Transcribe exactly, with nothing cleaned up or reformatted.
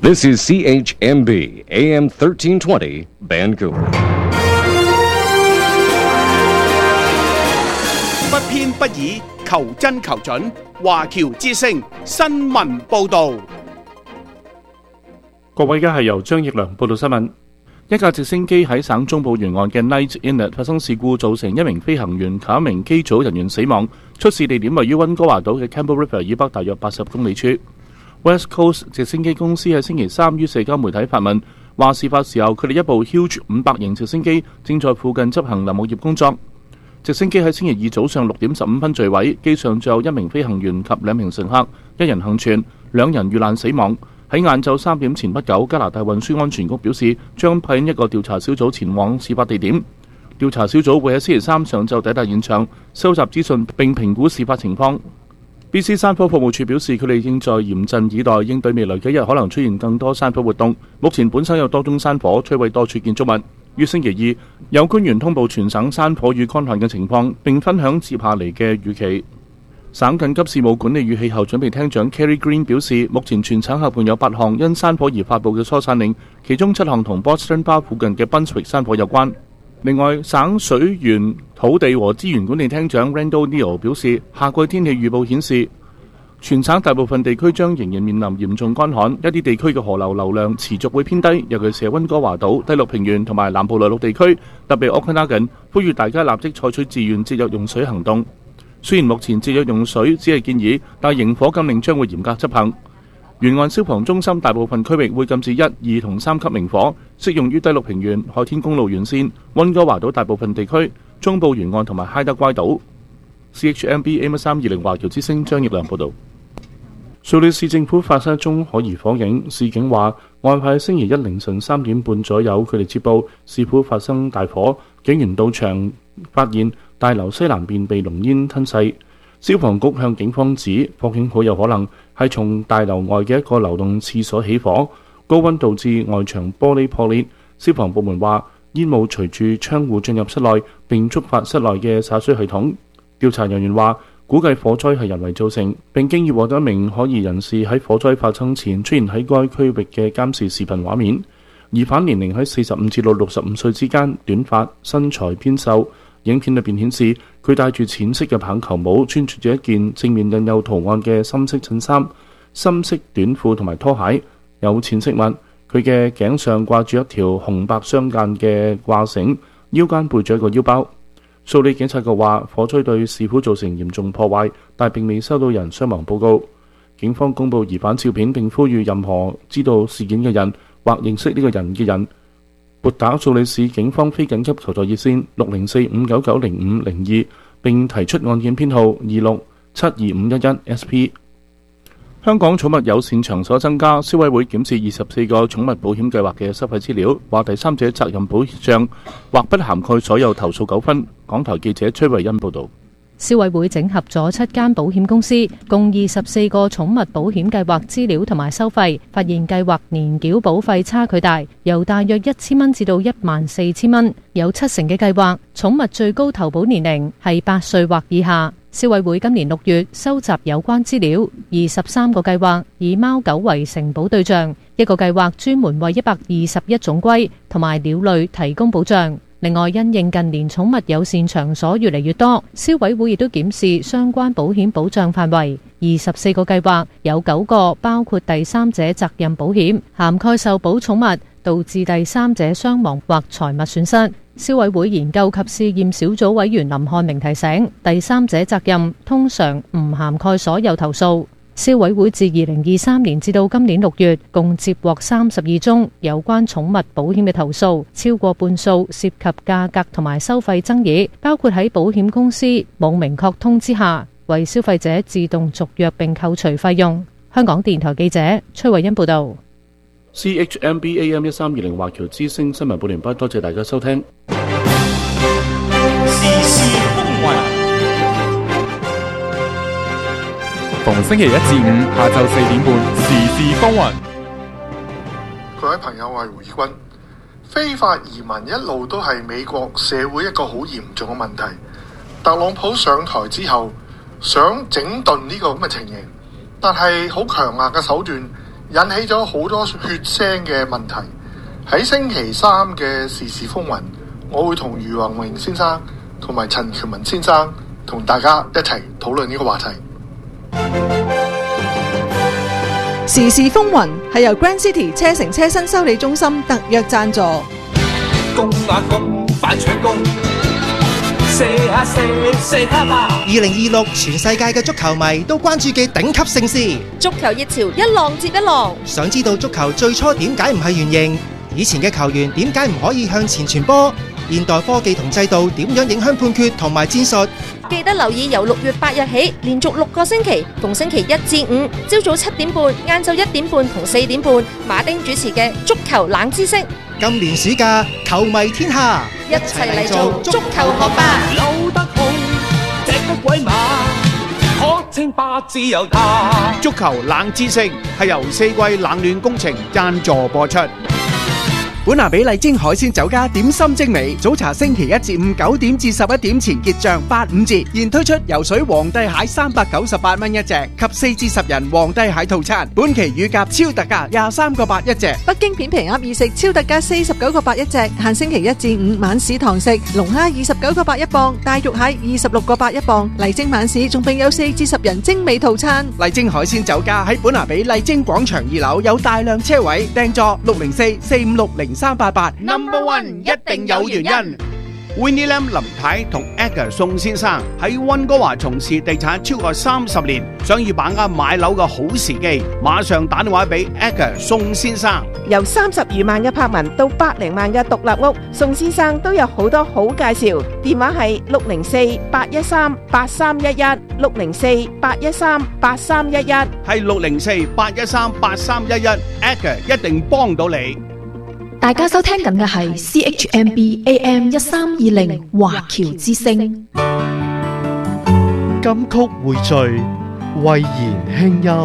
This is C H M B A M thirteen twenty Vancouver。 不偏不倚，求真求準。華僑之聲新聞報導。 各位，而家係由張奕良報道新聞。一架直升機喺省中部沿岸嘅 Knight Inlet 發生事故，造成一名飛行員及一名機組人員死亡。出事地點位於溫哥華島嘅 Campbell River 以北大約八十公里處。West Coast 直升機公司喺星期三於社交媒體發文，話事發時候佢哋一部 Hughes 五百型直升機正在附近執行林務業工作。直升機喺星期二早上六點十五分墜毀，機上最後一名飛行員及兩名乘客，一人幸存，兩人遇難死亡。喺晏晝三點前不久，加拿大運輸安全局表示將派一個調查小組前往事發地點。調查小組會喺星期三上晝抵達現場，收集資訊並評估事發情況。B C 山火服務處表示，佢哋正在嚴陣以待，應對未來幾日可能出現更多山火活動。目前本省有多宗山火，摧毀多處建築物。於星期二，有官員通報全省山火與乾旱嘅情況，並分享接下嚟嘅預期。省緊急事務管理與氣候準備廳長 Kerry Green 表示，目前全省合共有八項因山火而發布嘅疏散令，其中七項同 Boston Bar 附近嘅 Brunswick 山火有關。另外，省水源、土地和資源管理廳長 Randall Neal 表示，夏季天氣預報顯示，全省大部分地區將仍然面臨嚴重乾旱，一啲地區嘅河流流量持續會偏低，尤其是溫哥華島、低陸平原同埋南部內陸地區，特別 Okanagan， 呼籲大家立即採取自願節約用水行動。雖然目前節約用水只係建議，但營火禁令將會嚴格執行。沿岸消防中心大部分區域會禁止一、二同三級明火，適用於低陸平原、海天公路沿線、溫哥華島大部分地區、中部沿岸同埋哈德乖島。C H M B A M 三二零華僑之聲張奕良報導。蘇黎世政府發生一宗可疑火警，市警話案發喺星期一凌晨三點半左右，佢哋接報市府發生大火，警員到場發現大樓西南邊被濃煙吞噬。消防局向警方指，火警好有可能係從大樓外嘅一個流動廁所起火，高溫導致外牆玻璃破裂。消防部門話，煙霧隨住窗戶進入室內，並觸發室內嘅灑水系統。調查人員話，估計火災係人為造成，並經已獲得一名可疑人士喺火災發生前出現喺該區域嘅監視視頻畫面。疑犯年齡喺四十五至到六十五歲之間，短髮，身材偏瘦。影片裏邊顯示佢戴住淺色嘅棒球帽，穿住住一件正面印有圖案嘅深色襯衫、深色短褲同埋拖鞋，有淺色襪。佢嘅頸上掛住一條紅白相間嘅掛繩，腰間背住一個腰包。蘇黎警察局話，火災對市府造成嚴重破壞，但並未收到人傷亡報告。警方公布疑犯照片，並呼籲任何知道事件嘅人或認識呢個人嘅人撥打蘇黎世警方非緊急求助熱線六零四五九九零五零二，並提出案件編號二六七二五一一 S P。香港寵物友善場所增加，消委會檢視二十四個寵物保險計劃嘅收費資料，話第三者責任保障或不涵蓋所有投訴糾紛。港台記者崔慧欣報導。 消委會整合咗七間保險公司，共二十四個寵物保險計劃資料同埋收費，發現計劃年繳保費差距大，由大約一千蚊至到一萬四千蚊。有七成嘅計劃，寵物最高投保年齡係八歲或以下。消委會今年六月收集有關資料，二十三個計劃以貓狗為承保對象，一個計劃專門為一百二十一種龜同埋鳥類提供保障。另外，因應近年寵物友善場所越嚟越多，消委會亦都檢視相關保險保障範圍。二十四個計劃有九個包括第三者責任保險，涵蓋受保寵物導致第三者傷亡或財物損失。消委會研究及試驗小組委員林漢明提醒，第三者責任通常唔涵蓋所有投訴。消委會自二零二三年至到今年六月，共接獲三十二宗有關寵物保險嘅投訴，超過半數涉及價格同埋收費爭議，包括喺保險公司冇明確通知下，為消費者自動續約並扣除費用。香港電台記者崔慧欣報道。 C H M B A M 一三二零華僑之聲新聞報完畢，多謝大家收聽。 時事風雲。 逢星期一至五下晝四點半，時事風雲。 各位朋友，我係胡義君。非法移民一路都係美國社會一個好嚴重嘅問題。特朗普上台之後，想整頓呢個咁嘅情形，但係好強硬嘅手段引起咗好多血腥嘅問題。喺星期三嘅時事風雲，我會同余宏榮先生同埋陳權文先生同大家一齊討論呢個話題。 時事風雲係由 Grand City 車城車身修理中心特約贊助。 公啊公，快搶攻！射下射，射下吧！ 二零二六全世界嘅足球迷都關注嘅頂級盛事， 足球熱潮一浪接一浪。 想知道足球最初點解唔係圓形？以前嘅球員點解唔可以向前傳波？現代科技同制度點樣影響判決同埋戰術？ 記得留意由六月八日起，連續六個星期，逢星期一至五，朝早七點半、晏晝一點半同四點半，馬丁主持嘅足球冷知識。 今年暑假，球迷天下， 一齊嚟做足球學霸。 扭得好，隻得鬼馬，可稱霸自由他。 足球冷知識係由四季冷暖工程贊助播出。 本拿比麗晶海鮮酒家點心精美，早茶星期一至五九點至十一點前結賬八五折，現推出游水皇帝蟹三百九十八蚊一隻及四至十人皇帝蟹套餐，本期乳鴿超特價廿三個八一隻， 北京片皮鴨二食超特價四十九個八一隻，限星期一至五晚市堂食，龍蝦二十九個八一磅，大肉蟹二十六個八一磅，麗晶晚市仲並有四至十人精美套餐。 麗晶海鮮酒家喺本拿比麗晶廣場二樓有大量車位，訂座六零四四五六零三八八 Number One 一定有原因。Winnie Lam 林太同 Edgar 宋先生喺溫哥華從事地產超過三十年，想要把握買樓嘅好時機，馬上打電話俾 Edgar 宋先生。 由三十餘萬嘅柏文到百零萬嘅獨立屋，宋先生都有好多好介紹。電話係六零四八一三八三一一，六零四八一三八三一一， 係六零四八一三八三一一 ，Edgar 一定幫到你。 大家收聽緊嘅係 C H M B A M 一三二零華僑之聲。 金曲匯聚，慧言輕音。